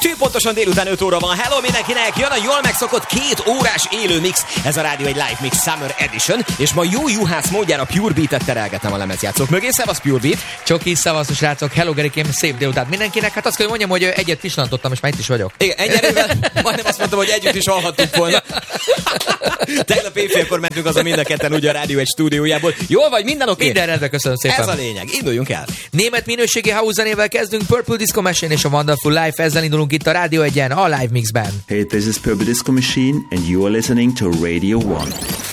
Pontosan délután 5 óra van. Hello mindenkinek! Jön a jól megszokott 2 órás élő mix. Ez a rádió egy Live Mix Summer Edition, és ma jó juhász módjára Pure Beat-et terelgetem a lemezjátszók mögé. Szevasz Pure Beat! Csoki, szevaszos srácok! Hello Gerikém, szép délután mindenkinek. Hát azt kell mondjam, hogy egyet pislanttottam, és már itt is vagyok. Igen, ennyi erővel majdnem azt mondtam, hogy együtt is alhattuk volna. Tegnap éjfélkor mentünk azon mind a ketten ugye a rádió egy stúdiójából. Jól vagy? Minden oké? Minden rendben, köszönöm szépen. Ez a lényeg. Induljunk el. Német minőségi house zenével kezdünk. Purple Disco Machine és a Wonderful Life. Ezzel indulunk itt a Rádió Egyen, a Live Mixben. Hey, this is Purple Disco Machine and you are listening to Radio 1.